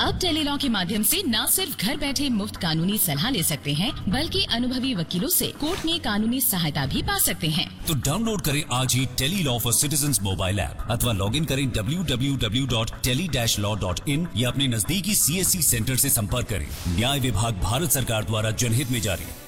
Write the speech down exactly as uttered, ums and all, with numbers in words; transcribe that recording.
अब टेलीलॉ के माध्यम से न सिर्फ घर बैठे मुफ्त कानूनी सलाह ले सकते हैं, बल्कि अनुभवी वकीलों से कोर्ट में कानूनी सहायता भी पा सकते हैं। तो डाउनलोड करें आज ही Tele-Law for citizens mobile app अथवा लॉग इन करें W W W dot tele dash law dot in या अपने नजदीकी सी एस सी सेंटर से संपर्क करें। न्याय विभाग भारत सरकार द्वारा जनहित में जारी।